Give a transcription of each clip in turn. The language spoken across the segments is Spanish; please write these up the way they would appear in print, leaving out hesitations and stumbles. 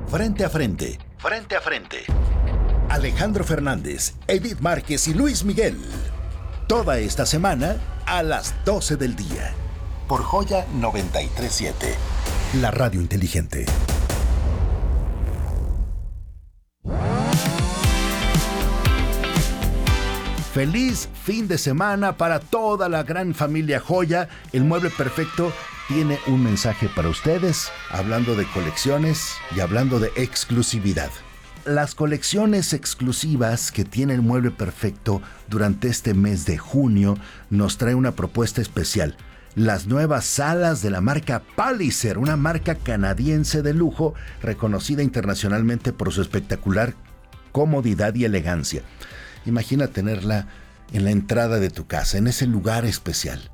Frente a frente. Frente a frente. Alejandro Fernández, Edith Márquez y Luis Miguel. Toda esta semana a las 12 del día. Por Joya 93.7. La radio inteligente. Feliz fin de semana para toda la gran familia Joya. El Mueble Perfecto tiene un mensaje para ustedes, hablando de colecciones y hablando de exclusividad. Las colecciones exclusivas que tiene el Mueble Perfecto durante este mes de junio nos trae una propuesta especial. Las nuevas salas de la marca Palliser, una marca canadiense de lujo reconocida internacionalmente por su espectacular comodidad y elegancia. Imagina tenerla en la entrada de tu casa, en ese lugar especial.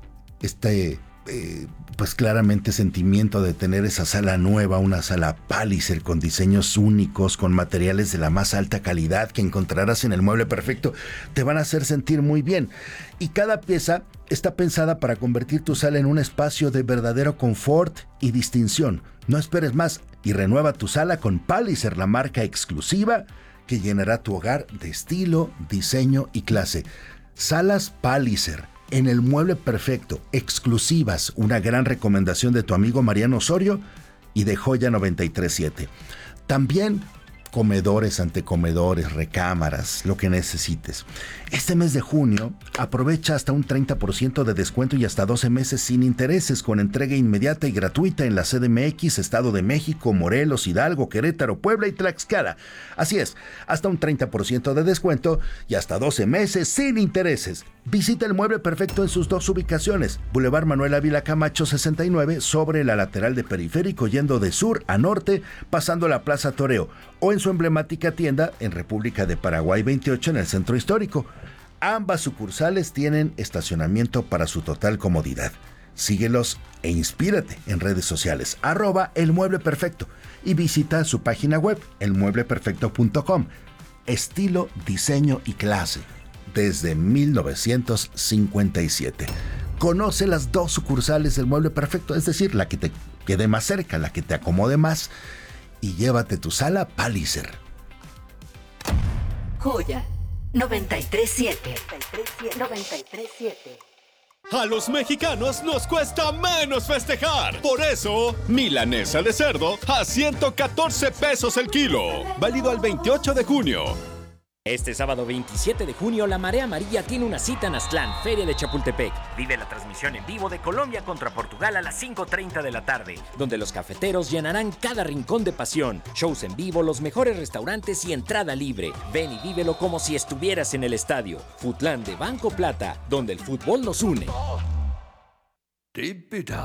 Pues claramente sentimiento de tener esa sala nueva, una sala Palliser con diseños únicos, con materiales de la más alta calidad que encontrarás en el Mueble Perfecto, te van a hacer sentir muy bien. Y cada pieza está pensada para convertir tu sala en un espacio de verdadero confort y distinción. No esperes más y renueva tu sala con Palliser, la marca exclusiva que llenará tu hogar de estilo, diseño y clase. Salas Palliser en el Mueble Perfecto, exclusivas, una gran recomendación de tu amigo Mariano Osorio y de Joya 93.7. También comedores, antecomedores, recámaras, lo que necesites. Este mes de junio aprovecha hasta un 30% de descuento y hasta 12 meses sin intereses con entrega inmediata y gratuita en la CDMX, Estado de México, Morelos, Hidalgo, Querétaro, Puebla y Tlaxcala. Así es, hasta un 30% de descuento y hasta 12 meses sin intereses. Visita el Mueble Perfecto en sus dos ubicaciones, Boulevard Manuel Ávila Camacho 69, sobre la lateral de Periférico yendo de sur a norte, pasando la Plaza Toreo, o en su emblemática tienda en República de Paraguay 28 en el Centro Histórico. Ambas sucursales tienen estacionamiento para su total comodidad. Síguelos e inspírate en redes sociales, @elmuebleperfecto, y visita su página web, elmuebleperfecto.com. Estilo, diseño y clase desde 1957. Conoce las dos sucursales del Mueble Perfecto, es decir, la que te quede más cerca, la que te acomode más, y llévate tu sala Palliser. Joya 93.7. 93.7. A los mexicanos nos cuesta menos festejar. Por eso, milanesa de cerdo a 114 pesos el kilo. Válido al 28 de junio. Este sábado 27 de junio, la Marea Amarilla tiene una cita en Aztlán, Feria de Chapultepec. Vive la transmisión en vivo de Colombia contra Portugal a las 5:30 de la tarde, donde los cafeteros llenarán cada rincón de pasión. Shows en vivo, los mejores restaurantes y entrada libre. Ven y vívelo como si estuvieras en el estadio. Futlán de Banco Plata, donde el fútbol nos une. Tipita.